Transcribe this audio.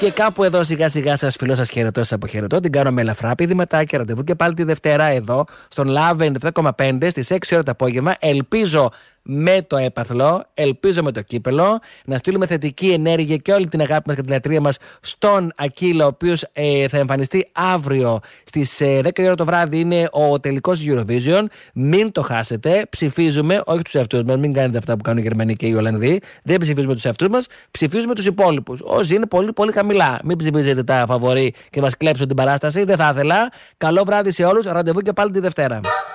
Και κάπου εδώ σιγά σιγά σας φιλώ, σας χαιρετώ, σας αποχαιρετώ. Την κάνω με ελαφρά πηδηματά και ραντεβού και πάλι τη Δευτέρα εδώ στον Love 97,5 στις 6 ώρα το απόγευμα. Ελπίζω με το έπαθλο, ελπίζω με το κύπελο, να στείλουμε θετική ενέργεια και όλη την αγάπη μας και την λατρεία μας στον Ακύλο, ο οποίος θα εμφανιστεί αύριο στις 10 ώρα το βράδυ. Είναι ο τελικός Eurovision. Μην το χάσετε. Ψηφίζουμε, όχι τους εαυτούς μας, μην κάνετε αυτά που κάνουν οι Γερμανοί και οι Ολλανδοί. Δεν ψηφίζουμε τους εαυτούς μας, ψηφίζουμε τους υπόλοιπους. Όσοι είναι πολύ, πολύ χαμηλά. Μην ψηφίζετε τα φαβορί και μας κλέψουν την παράσταση. Δεν θα ήθελα. Καλό βράδυ σε όλους. Ραντεβού και πάλι τη Δευτέρα.